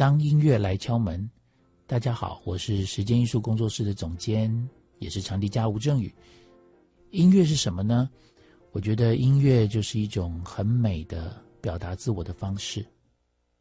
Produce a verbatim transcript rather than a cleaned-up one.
当音乐来敲门。大家好，我是时间艺术工作室的总监，也是长笛家吴正宇。音乐是什么呢？我觉得音乐就是一种很美的表达自我的方式。